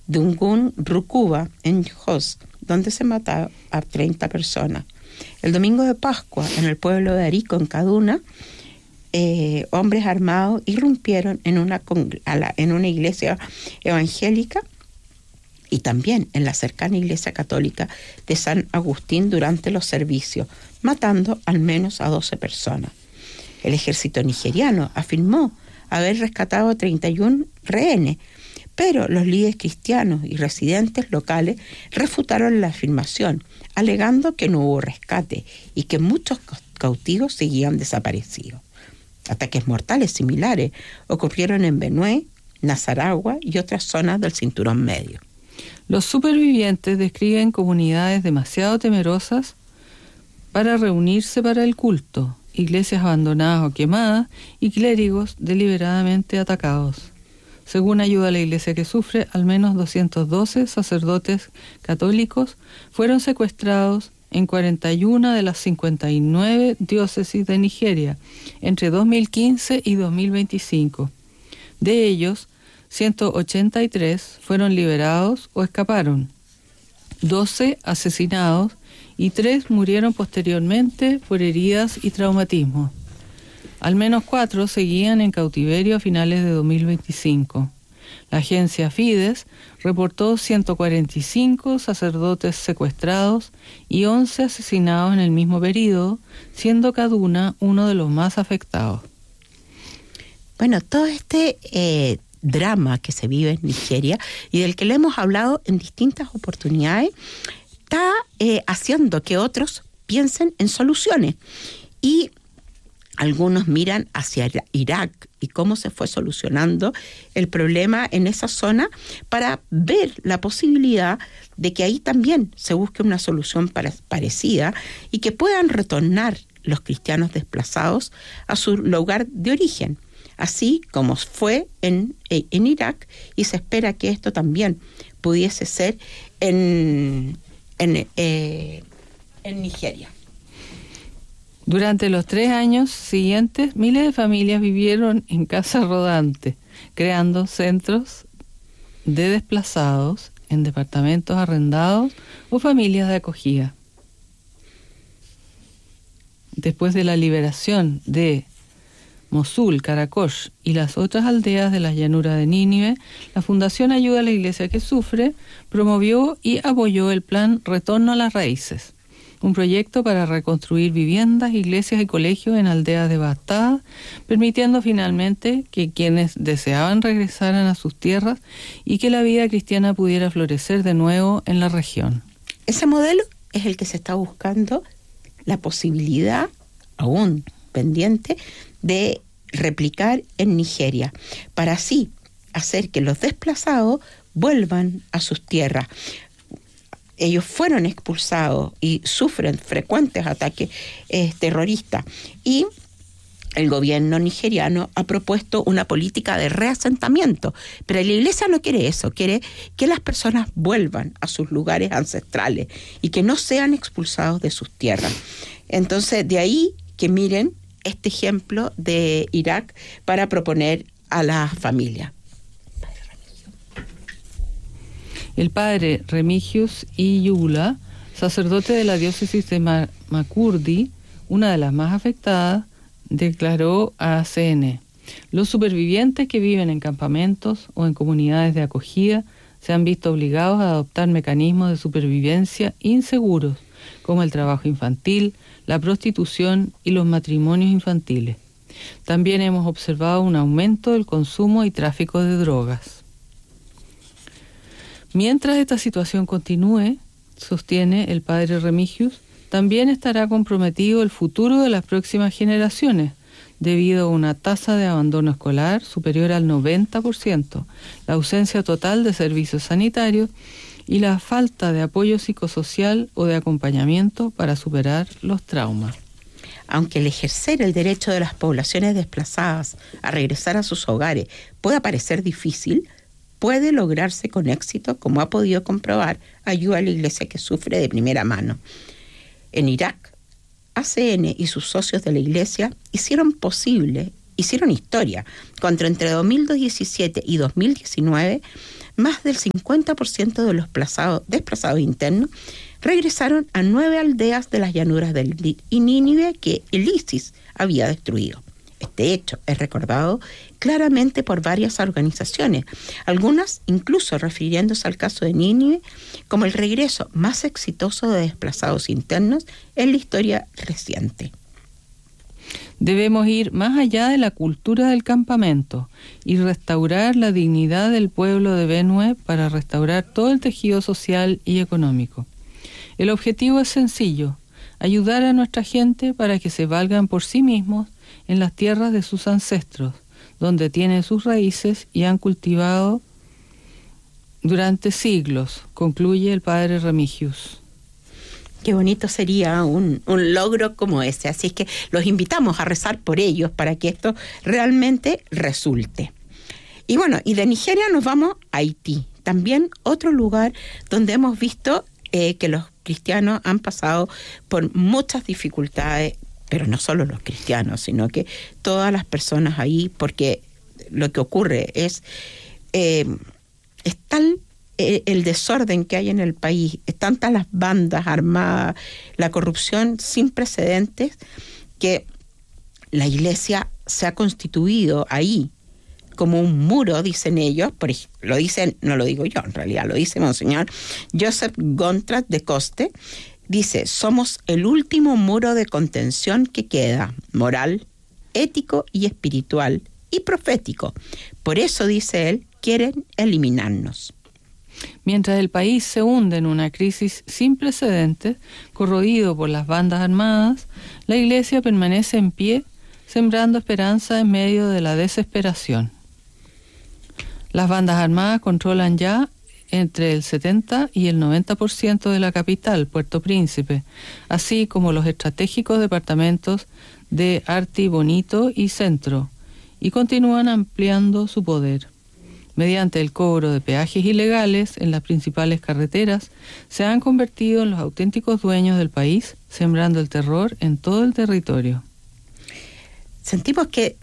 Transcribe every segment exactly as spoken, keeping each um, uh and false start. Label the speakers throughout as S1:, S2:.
S1: Dungun Rukuba, en Jos, donde se mataron a treinta personas. El domingo de Pascua, en el pueblo de Arico, en Kaduna, eh, hombres armados irrumpieron en una, en una iglesia evangélica y también en la cercana iglesia católica de San Agustín durante los servicios, matando al menos a doce personas. El ejército nigeriano afirmó haber rescatado a treinta y uno rehenes, pero los líderes cristianos y residentes locales refutaron la afirmación, alegando que no hubo rescate y que muchos cautivos seguían desaparecidos. Ataques mortales similares ocurrieron en Benue, Nasarawa y otras zonas del Cinturón Medio.
S2: Los supervivientes describen comunidades demasiado temerosas para reunirse para el culto, iglesias abandonadas o quemadas y clérigos deliberadamente atacados. Según Ayuda a la Iglesia que Sufre, al menos doscientos doce sacerdotes católicos fueron secuestrados en cuarenta y una de las cincuenta y nueve diócesis de Nigeria entre dos mil quince y dos mil veinticinco. De ellos, ciento ochenta y tres fueron liberados o escaparon, doce asesinados y tres murieron posteriormente por heridas y traumatismos. Al menos cuatro seguían en cautiverio a finales de dos mil veinticinco. La agencia Fides reportó ciento cuarenta y cinco sacerdotes secuestrados y once asesinados en el mismo periodo, siendo Kaduna uno de los más afectados.
S1: Bueno, todo este eh, drama que se vive en Nigeria y del que le hemos hablado en distintas oportunidades está eh, haciendo que otros piensen en soluciones. Y algunos miran hacia Irak y cómo se fue solucionando el problema en esa zona para ver la posibilidad de que ahí también se busque una solución para, parecida y que puedan retornar los cristianos desplazados a su lugar de origen, así como fue en, en Irak, y se espera que esto también pudiese ser en, en, eh, en Nigeria.
S2: Durante los tres años siguientes, miles de familias vivieron en casas rodantes, creando centros de desplazados en departamentos arrendados o familias de acogida. Después de la liberación de Mosul, Karakosh y las otras aldeas de la llanura de Nínive, la Fundación Ayuda a la Iglesia que Sufre promovió y apoyó el plan Retorno a las Raíces, un proyecto para reconstruir viviendas, iglesias y colegios en aldeas devastadas, permitiendo finalmente que quienes deseaban regresaran a sus tierras y que la vida cristiana pudiera florecer de nuevo en la región.
S1: Ese modelo es el que se está buscando la posibilidad, aún pendiente, de replicar en Nigeria, para así hacer que los desplazados vuelvan a sus tierras. Ellos fueron expulsados y sufren frecuentes ataques eh, terroristas. Y el gobierno nigeriano ha propuesto una política de reasentamiento, pero la iglesia no quiere eso, quiere que las personas vuelvan a sus lugares ancestrales y que no sean expulsados de sus tierras. Entonces, de ahí que miren este ejemplo de Irak para proponer a la familia.
S2: El padre Remigius Iyula, sacerdote de la diócesis de Makurdi, una de las más afectadas, declaró a C N: los supervivientes que viven en campamentos o en comunidades de acogida se han visto obligados a adoptar mecanismos de supervivencia inseguros, como el trabajo infantil, la prostitución y los matrimonios infantiles. También hemos observado un aumento del consumo y tráfico de drogas. Mientras esta situación continúe, sostiene el padre Remigius, también estará comprometido el futuro de las próximas generaciones, debido a una tasa de abandono escolar superior al noventa por ciento, la ausencia total de servicios sanitarios y la falta de apoyo psicosocial o de acompañamiento para superar los traumas.
S1: Aunque el ejercer el derecho de las poblaciones desplazadas a regresar a sus hogares pueda parecer difícil, puede lograrse con éxito, como ha podido comprobar Ayuda a la Iglesia que Sufre de primera mano. En Irak, A C N y sus socios de la Iglesia hicieron posible y hicieron historia, cuando entre dos mil diecisiete y dos mil diecinueve más del cincuenta por ciento de los desplazados, desplazados internos regresaron a nueve aldeas de las llanuras del Nínive que el ISIS había destruido. Este hecho es recordado claramente por varias organizaciones, algunas incluso refiriéndose al caso de Nínive como el regreso más exitoso de desplazados internos en la historia reciente.
S2: Debemos ir más allá de la cultura del campamento y restaurar la dignidad del pueblo de Benue para restaurar todo el tejido social y económico. El objetivo es sencillo: ayudar a nuestra gente para que se valgan por sí mismos en las tierras de sus ancestros, donde tienen sus raíces y han cultivado durante siglos, concluye el padre Remigius.
S1: Qué bonito sería un, un logro como ese, así es que los invitamos a rezar por ellos para que esto realmente resulte. Y bueno, y de Nigeria nos vamos a Haití, también otro lugar donde hemos visto eh, que los cristianos han pasado por muchas dificultades, pero no solo los cristianos, sino que todas las personas ahí, porque lo que ocurre es, eh, es tal eh, el desorden que hay en el país, es tantas las bandas armadas, la corrupción sin precedentes, que la iglesia se ha constituido ahí como un muro, dicen ellos, por, lo dicen, no lo digo yo, en realidad lo dice Monseñor Joseph Gontran de Coste. Dice: somos el último muro de contención que queda, moral, ético y espiritual, y profético. Por eso, dice él, quieren eliminarnos.
S2: Mientras el país se hunde en una crisis sin precedentes, corroído por las bandas armadas, la Iglesia permanece en pie, sembrando esperanza en medio de la desesperación. Las bandas armadas controlan ya entre el setenta y el noventa por ciento de la capital, Puerto Príncipe, así como los estratégicos departamentos de Arti, Bonito y Centro, y continúan ampliando su poder. Mediante el cobro de peajes ilegales en las principales carreteras, se han convertido en los auténticos dueños del país, sembrando el terror en todo el territorio.
S1: Sentimos que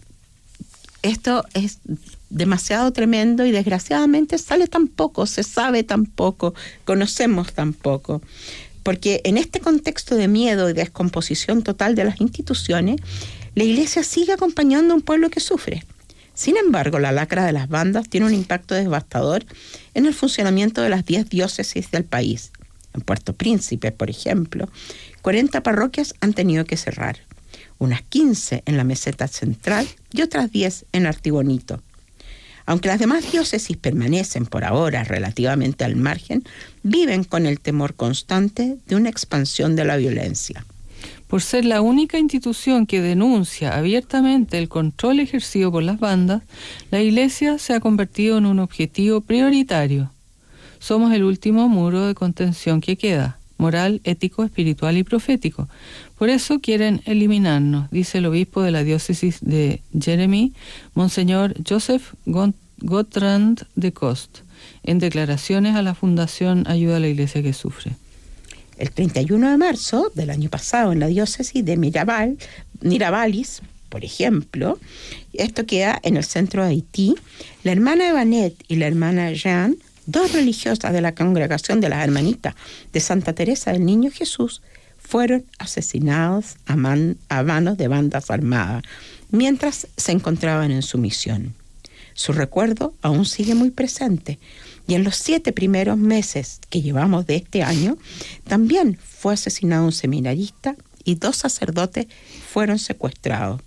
S1: esto es demasiado tremendo y desgraciadamente sale tan poco, se sabe tan poco, conocemos tan poco, porque en este contexto de miedo y descomposición total de las instituciones, la Iglesia sigue acompañando a un pueblo que sufre. Sin embargo, la lacra de las bandas tiene un impacto devastador en el funcionamiento de las diez diócesis del país. En Puerto Príncipe, por ejemplo, cuarenta parroquias han tenido que cerrar, unas quince en la meseta central y otras diez en Artibonito. Aunque las demás diócesis permanecen por ahora relativamente al margen, viven con el temor constante de una expansión de la violencia.
S2: Por ser la única institución que denuncia abiertamente el control ejercido por las bandas, la Iglesia se ha convertido en un objetivo prioritario. Somos el último muro de contención que queda, moral, ético, espiritual y profético. Por eso quieren eliminarnos, dice el obispo de la diócesis de Jeremy, Monseñor Joseph Gontran de Coste, en declaraciones a la Fundación Ayuda a la Iglesia que Sufre.
S1: El treinta y uno de marzo del año pasado, en la diócesis de Mirabal, Mirabalis, por ejemplo, esto queda en el centro de Haití, la hermana Evanet y la hermana Jean, dos religiosas de la congregación de las hermanitas de Santa Teresa del Niño Jesús, fueron asesinados a, man, a manos de bandas armadas mientras se encontraban en su misión. Su recuerdo aún sigue muy presente, y en los siete primeros meses que llevamos de este año, también fue asesinado un seminarista y dos sacerdotes fueron secuestrados.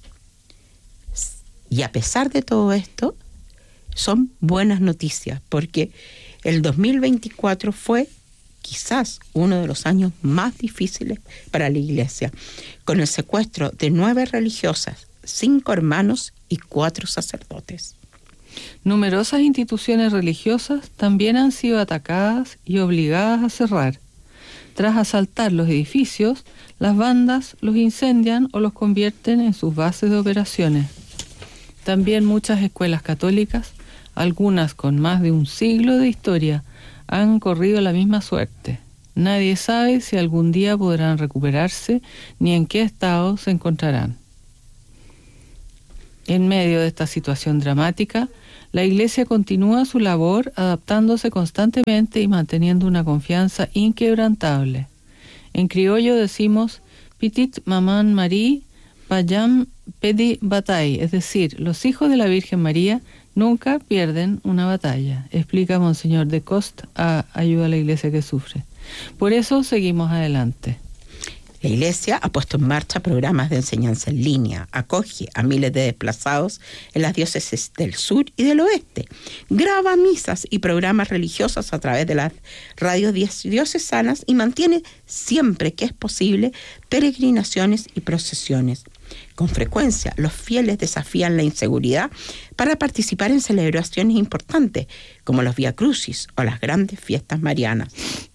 S1: Y a pesar de todo esto, son buenas noticias, porque el dos mil veinticuatro fue quizás uno de los años más difíciles para la Iglesia, con el secuestro de nueve religiosas, cinco hermanos y cuatro sacerdotes.
S2: Numerosas instituciones religiosas también han sido atacadas y obligadas a cerrar. Tras asaltar los edificios, las bandas los incendian o los convierten en sus bases de operaciones. También muchas escuelas católicas, algunas con más de un siglo de historia, han corrido la misma suerte. Nadie sabe si algún día podrán recuperarse ni en qué estado se encontrarán. En medio de esta situación dramática, la Iglesia continúa su labor adaptándose constantemente y manteniendo una confianza inquebrantable. En criollo decimos Petit Maman Marie Payam Pedi Bataille, es decir, los hijos de la Virgen María nunca pierden una batalla, explica Monseñor de Cost a Ayuda a la Iglesia que Sufre. Por eso seguimos adelante.
S1: La Iglesia ha puesto en marcha programas de enseñanza en línea, acoge a miles de desplazados en las diócesis del sur y del oeste, graba misas y programas religiosos a través de las radios diocesanas y mantiene siempre que es posible peregrinaciones y procesiones. Con frecuencia, los fieles desafían la inseguridad para participar en celebraciones importantes, como los Vía Crucis o las grandes fiestas marianas.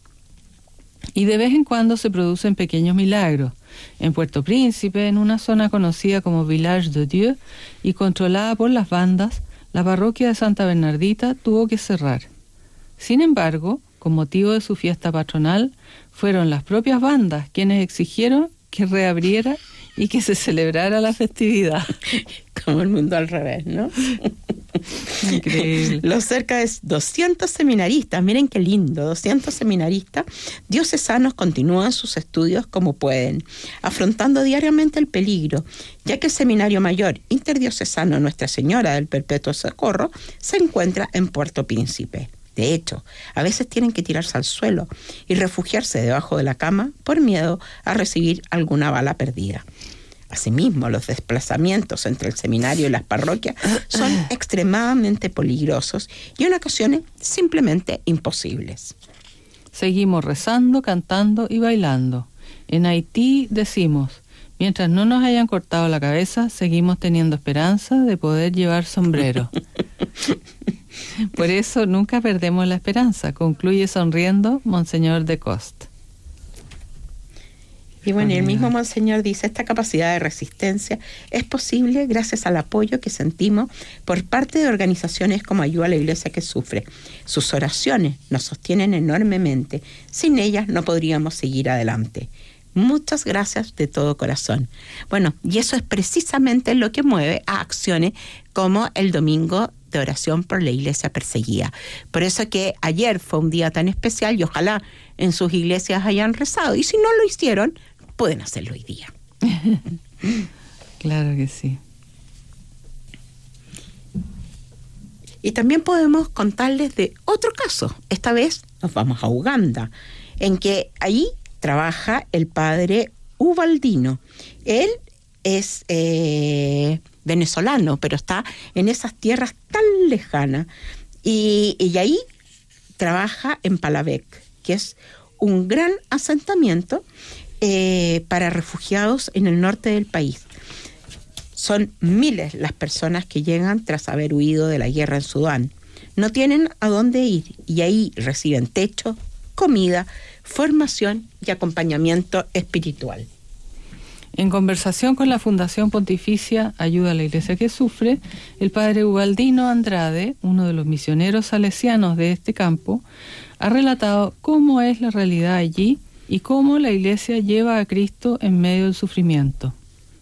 S2: Y de vez en cuando se producen pequeños milagros. En Puerto Príncipe, en una zona conocida como Village de Dieu y controlada por las bandas, la parroquia de Santa Bernardita tuvo que cerrar. Sin embargo, con motivo de su fiesta patronal, fueron las propias bandas quienes exigieron que reabriera y que se celebrara la festividad.
S1: Como el mundo al revés, ¿no?
S2: Increíble.
S1: Los cerca de doscientos seminaristas, miren qué lindo, doscientos seminaristas diocesanos continúan sus estudios como pueden, afrontando diariamente el peligro, ya que el Seminario Mayor Interdiocesano Nuestra Señora del Perpetuo Socorro se encuentra en Puerto Príncipe. De hecho, a veces tienen que tirarse al suelo y refugiarse debajo de la cama por miedo a recibir alguna bala perdida. Asimismo, los desplazamientos entre el seminario y las parroquias son extremadamente peligrosos y en ocasiones simplemente imposibles.
S2: Seguimos rezando, cantando y bailando. En Haití decimos, mientras no nos hayan cortado la cabeza, seguimos teniendo esperanza de poder llevar sombrero. Por eso nunca perdemos la esperanza, concluye sonriendo Monseñor de Cost.
S1: Y bueno, el mismo Monseñor dice, esta capacidad de resistencia es posible gracias al apoyo que sentimos por parte de organizaciones como Ayuda a la Iglesia que Sufre. Sus oraciones nos sostienen enormemente. Sin ellas no podríamos seguir adelante. Muchas gracias de todo corazón. Bueno, y eso es precisamente lo que mueve a acciones como el Domingo de Oración por la Iglesia Perseguida. Por eso que ayer fue un día tan especial y ojalá en sus iglesias hayan rezado. Y si no lo hicieron, pueden hacerlo hoy día.
S2: Claro que sí.
S1: Y también podemos contarles de otro caso. Esta vez nos vamos a Uganda, en que ahí trabaja el padre Ubaldino. Él es eh, venezolano, pero está en esas tierras tan lejanas. Y, y ahí trabaja en Palavec, que es un gran asentamiento eh, para refugiados en el norte del país. Son miles las personas que llegan tras haber huido de la guerra en Sudán. No tienen a dónde ir y ahí reciben techo, comida, formación y acompañamiento espiritual.
S2: En conversación con la Fundación Pontificia Ayuda a la Iglesia que Sufre, el padre Ubaldino Andrade, uno de los misioneros salesianos de este campo, ha relatado cómo es la realidad allí y cómo la Iglesia lleva a Cristo en medio del sufrimiento.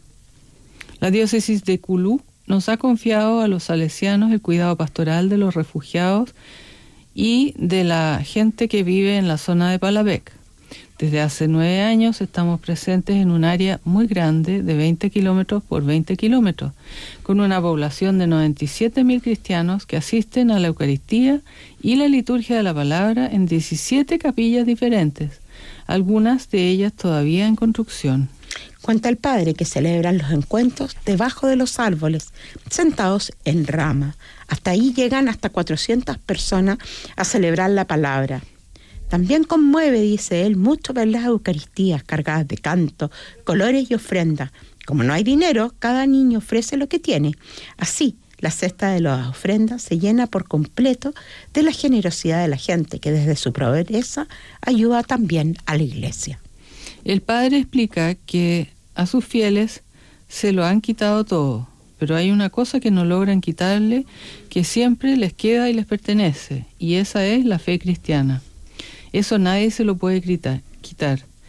S2: La diócesis de Kulú nos ha confiado a los salesianos el cuidado pastoral de los refugiados y de la gente que vive en la zona de Palavec. Desde hace nueve años estamos presentes en un área muy grande de veinte kilómetros por veinte kilómetros, con una población de noventa y siete mil cristianos que asisten a la Eucaristía y la liturgia de la palabra en diecisiete capillas diferentes, algunas de ellas todavía en construcción.
S1: Cuenta el padre que celebran los encuentros debajo de los árboles, sentados en rama. Hasta ahí llegan hasta cuatrocientas personas a celebrar la palabra. También conmueve, dice él, mucho ver las Eucaristías cargadas de canto, colores y ofrendas. Como no hay dinero, cada niño ofrece lo que tiene. Así, la cesta de las ofrendas se llena por completo de la generosidad de la gente, que desde su pobreza ayuda también a la Iglesia.
S2: El padre explica que a sus fieles se lo han quitado todo, pero hay una cosa que no logran quitarle, que siempre les queda y les pertenece, y esa es la fe cristiana. Eso nadie se lo puede quitar.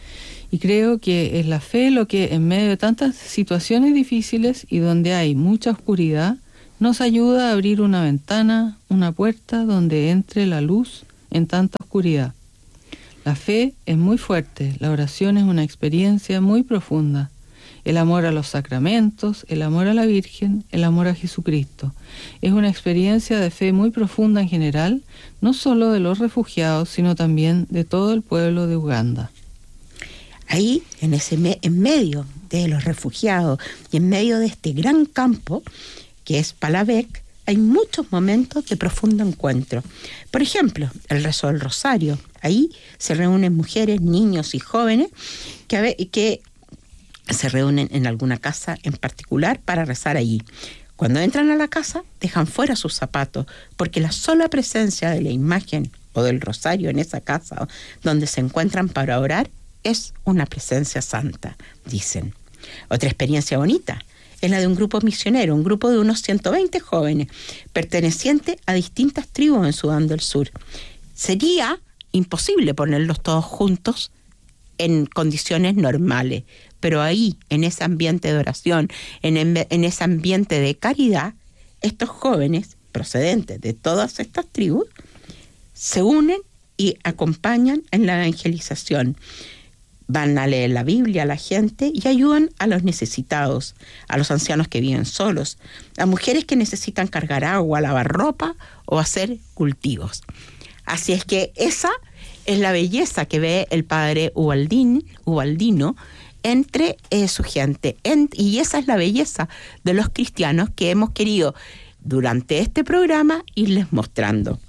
S2: Y creo que es la fe lo que en medio de tantas situaciones difíciles y donde hay mucha oscuridad, nos ayuda a abrir una ventana, una puerta donde entre la luz en tanta oscuridad. La fe es muy fuerte, la oración es una experiencia muy profunda. El amor a los sacramentos, el amor a la Virgen, el amor a Jesucristo. Es una experiencia de fe muy profunda en general, no solo de los refugiados, sino también de todo el pueblo de Uganda.
S1: Ahí, en, ese me- en medio de los refugiados y en medio de este gran campo, que es Palabek, hay muchos momentos de profundo encuentro. Por ejemplo, el rezo del rosario. Ahí se reúnen mujeres, niños y jóvenes que, a ve- que se reúnen en alguna casa en particular para rezar allí. Cuando entran a la casa, dejan fuera sus zapatos, porque la sola presencia de la imagen o del rosario en esa casa donde se encuentran para orar es una presencia santa, dicen. Otra experiencia bonita es la de un grupo misionero, un grupo de unos ciento veinte jóvenes, pertenecientes a distintas tribus en Sudán del Sur. Sería imposible ponerlos todos juntos en condiciones normales, pero ahí, en ese ambiente de oración, en, en ese ambiente de caridad, estos jóvenes procedentes de todas estas tribus se unen y acompañan en la evangelización. Van a leer la Biblia a la gente y ayudan a los necesitados, a los ancianos que viven solos, a mujeres que necesitan cargar agua, lavar ropa o hacer cultivos. Así es que esa es la belleza que ve el padre Ubaldín, Ubaldino entre eh, su gente. En, y esa es la belleza de los cristianos que hemos querido durante este programa irles mostrando.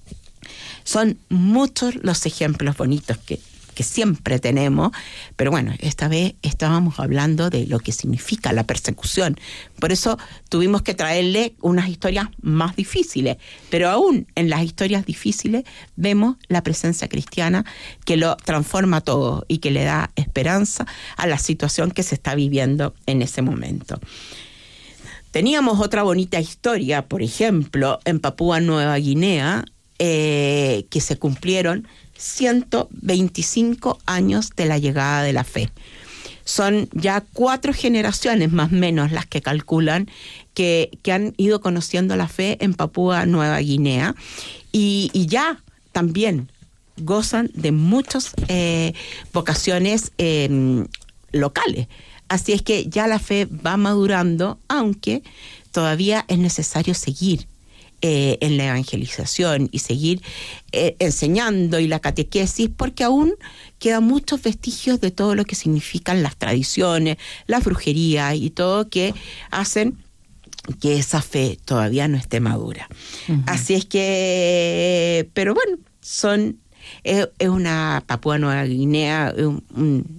S1: Son muchos los ejemplos bonitos que que siempre tenemos, pero bueno, esta vez estábamos hablando de lo que significa la persecución. Por eso tuvimos que traerle unas historias más difíciles, pero aún en las historias difíciles vemos la presencia cristiana que lo transforma todo y que le da esperanza a la situación que se está viviendo en ese momento. Teníamos otra bonita historia, por ejemplo, en Papúa Nueva Guinea, eh, que se cumplieron ciento veinticinco años de la llegada de la fe. Son ya cuatro generaciones más o menos las que calculan que, que han ido conociendo la fe en Papúa Nueva Guinea y, y ya también gozan de muchas eh, vocaciones eh, locales. Así es que ya la fe va madurando, aunque todavía es necesario seguir Eh, en la evangelización y seguir eh, enseñando y la catequesis, porque aún quedan muchos vestigios de todo lo que significan las tradiciones, las brujerías y todo que hacen que esa fe todavía no esté madura. Uh-huh. Así es que, pero bueno, son es, es una Papúa Nueva Guinea, un, un,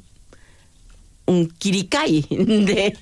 S1: un kirikay de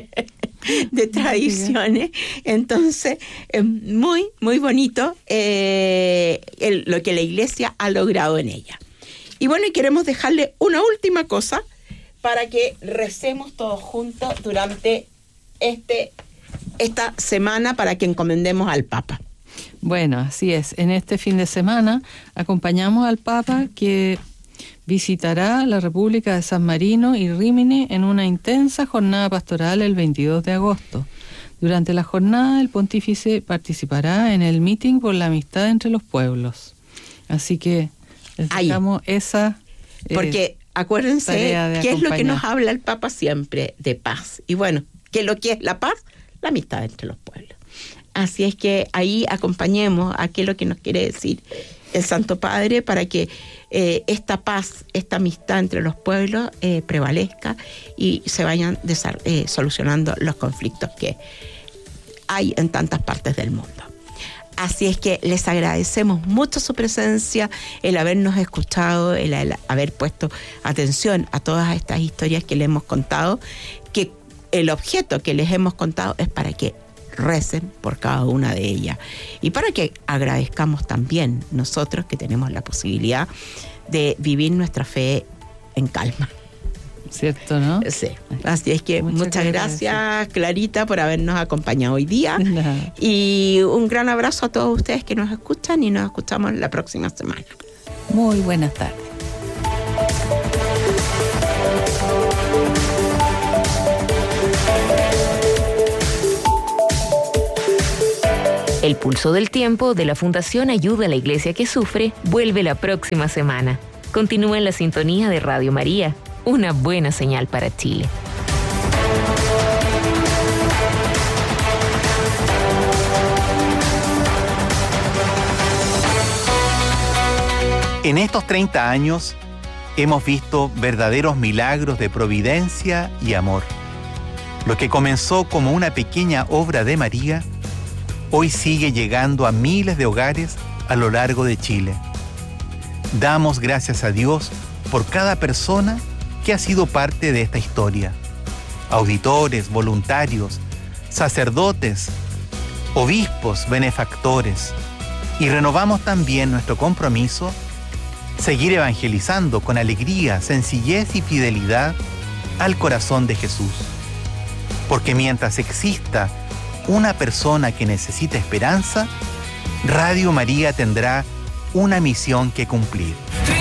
S1: de tradiciones. Entonces es muy muy bonito eh, el, lo que la Iglesia ha logrado en ella. Y bueno, y queremos dejarle una última cosa para que recemos todos juntos durante este esta semana, para que encomendemos al Papa.
S2: Bueno, así es. En este fin de semana acompañamos al Papa, que visitará la República de San Marino y Rímini en una intensa jornada pastoral el veintidós de agosto. Durante la jornada, el pontífice participará en el meeting por la amistad entre los pueblos. Así que les dejamos Ahí. esa eh,
S1: Porque acuérdense qué es lo que nos habla el Papa siempre, de paz. Y bueno, ¿qué es lo que es la paz? La amistad entre los pueblos. Así es que ahí acompañemos a qué es lo que nos quiere decir el Santo Padre, para que eh, esta paz, esta amistad entre los pueblos eh, prevalezca y se vayan desar- eh, solucionando los conflictos que hay en tantas partes del mundo. Así es que les agradecemos mucho su presencia, el habernos escuchado, el, el haber puesto atención a todas estas historias que les hemos contado, que el objeto que les hemos contado es para que recen por cada una de ellas y para que agradezcamos también nosotros que tenemos la posibilidad de vivir nuestra fe en calma.
S2: ¿Cierto, no?
S1: Sí. Así es que muchas, muchas gracias, gracias, Clarita, por habernos acompañado hoy día. No. Y un gran abrazo a todos ustedes que nos escuchan y nos escuchamos la próxima semana.
S2: Muy buenas tardes.
S3: El Pulso del Tiempo de la Fundación Ayuda a la Iglesia que Sufre vuelve la próxima semana. Continúa en la sintonía de Radio María, una buena señal para Chile.
S4: En estos treinta años hemos visto verdaderos milagros de providencia y amor. Lo que comenzó como una pequeña obra de María, hoy sigue llegando a miles de hogares a lo largo de Chile. Damos gracias a Dios por cada persona que ha sido parte de esta historia. Auditores, voluntarios, sacerdotes, obispos, benefactores. Y renovamos también nuestro compromiso, seguir evangelizando con alegría, sencillez y fidelidad al corazón de Jesús. Porque mientras exista una persona que necesita esperanza, Radio María tendrá una misión que cumplir.